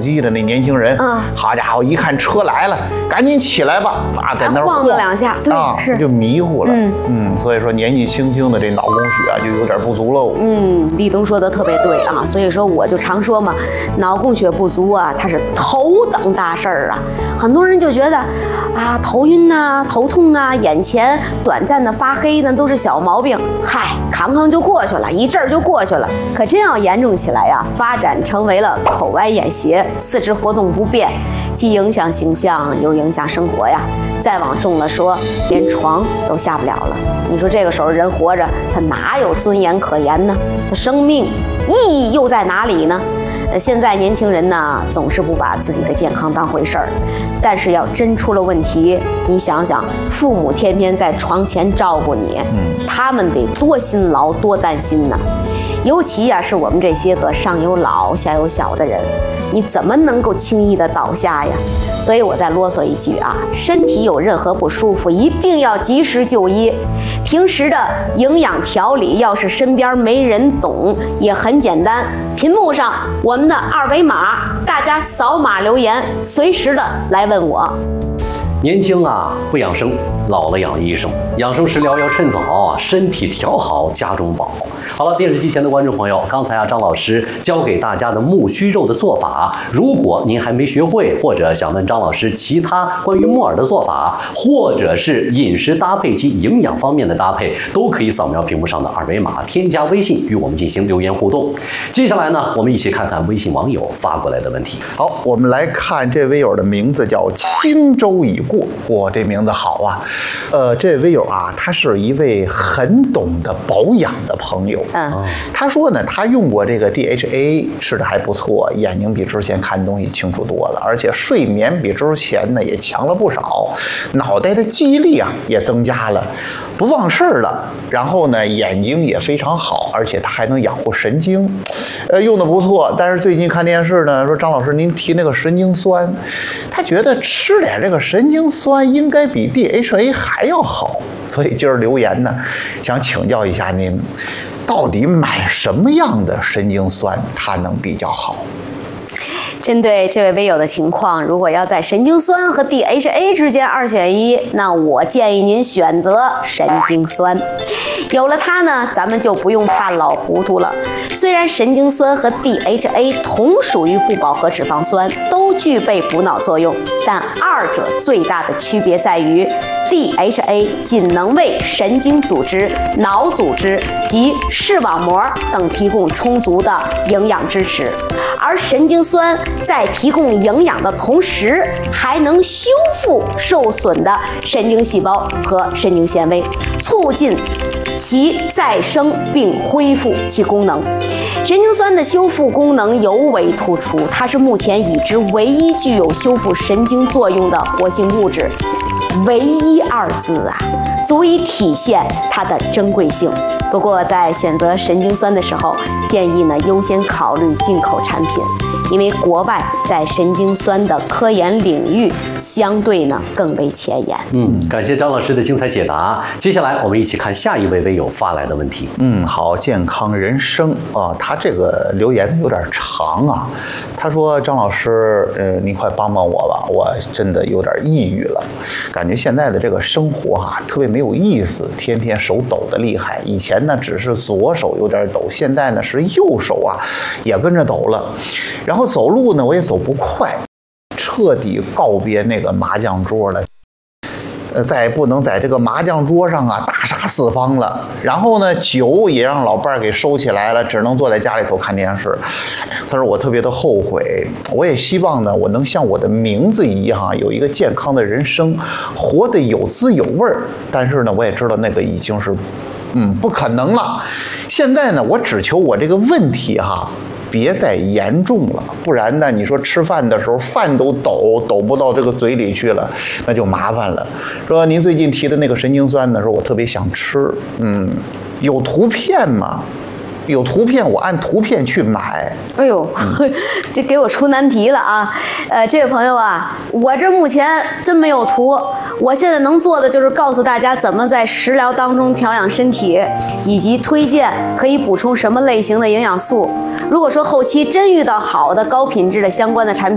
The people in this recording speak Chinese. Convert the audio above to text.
机的那年轻人，好家伙，一看车来了，赶紧起来吧，在那儿晃了2下，对，是就迷糊了。所以说年纪轻轻的这脑供血啊，就有点不足喽。 立冬说的特别对啊，所以说我就常说嘛，脑供血不足啊，它是头等大事儿啊。很多人就觉得啊，头晕啊、头痛啊、眼前短暂的发黑呢，都是小毛病，嗨，扛扛就过去了，一阵儿就过去了。可真要严重起来呀，发展成为了口歪眼斜、四肢活动不便，既影响形象又影响生活呀。再往重了说，连床都下不了了。你说这个时候人活着，他哪有尊严可言呢？他生命意义又在哪里呢？现在年轻人呢，总是不把自己的健康当回事儿，但是要真出了问题，你想想，父母天天在床前照顾你，他们得多辛劳多担心呢。尤其是我们这些个上有老下有小的人，你怎么能够轻易的倒下呀？所以我再啰嗦一句啊，身体有任何不舒服，一定要及时就医。平时的营养调理，要是身边没人懂，也很简单。屏幕上我们的2维码，大家扫码留言，随时的来问我。 年轻不养生，老了养医生。养生食疗要趁早，身体调好家中宝。好了，电视机前的观众朋友，刚才张老师教给大家的木须肉的做法，如果您还没学会，或者想问张老师其他关于木耳的做法，或者是饮食搭配及营养方面的搭配，都可以扫描屏幕上的2维码，添加微信与我们进行留言互动。接下来呢，我们一起看看微信网友发过来的问题。 好，我们来看这位友的名字叫轻舟已过，哇，这名字好啊。这位友他是一位很懂得保养的朋友。他说呢，他用过这个 DHA， 吃的还不错，眼睛比之前看东西清楚多了，而且睡眠比之前呢也强了不少，脑袋的记忆力也增加了，不忘事儿了，然后呢眼睛也非常好，而且他还能养护神经，用的不错。但是最近看电视呢，说张老师您提那个神经酸，他觉得吃点这个神经酸应该比 DHA 还要好，所以今儿留言呢，想请教一下您，到底买什么样的神经酸它能比较好？ 针对这位微友的情况，如果要在神经酸和 DHA 之间2选1，那我建议您选择神经酸。有了它呢，咱们就不用怕老糊涂了。虽然神经酸和 DHA 同属于不饱和脂肪酸，都具备补脑作用，但2者最大的区别在于 DHA 仅能为神经组织、脑组织及视网膜等提供充足的营养支持，而神经酸在提供营养的同时，还能修复受损的神经细胞和神经纤维，促进其再生并恢复其功能。神经酸的修复功能尤为突出，它是目前已知唯一具有修复神经作用的活性物质。唯一2字足以体现它的珍贵性。不过在选择神经酸的时候，建议呢优先考虑进口产品，因为国外在神经酸的科研领域相对呢更为前沿。 感谢张老师的精彩解答。接下来我们一起看下一位微友发来的问题。 好，健康人生他这个留言有点长啊。他说张老师，您快帮帮我吧，我真的有点抑郁了，感觉现在的这个生活特别没有意思，天天手抖得厉害。以前呢只是左手有点抖，现在呢是右手也跟着抖了，然后走路呢我也走不快，彻底告别那个麻将桌了。再也不能在这个麻将桌上大杀四方了，然后呢酒也让老伴儿给收起来了，只能坐在家里头看电视。他说我特别的后悔，我也希望呢我能像我的名字一样有一个健康的人生，活得有滋有味儿。但是呢我也知道那个已经是不可能了。现在呢我只求我这个问题别再严重了，不然呢你说吃饭的时候饭都抖不到这个嘴里去了，那就麻烦了。说您最近提的那个神经酸的时候，我特别想吃，有图片吗？有图片我按图片去买。 哎呦，这给我出难题了啊！这位朋友我这目前真没有图，我现在能做的就是告诉大家怎么在食疗当中调养身体，以及推荐可以补充什么类型的营养素。如果说后期真遇到好的高品质的相关的产品，